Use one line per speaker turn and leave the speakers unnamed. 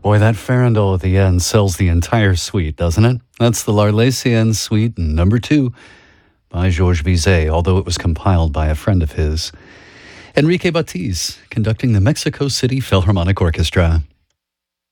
Boy, that farandole at the end sells the entire suite, doesn't it? That's the L'Arlésienne Suite number 2 by Georges Bizet, although it was compiled by a friend of his. Enrique Batiz, conducting the Mexico City Philharmonic Orchestra.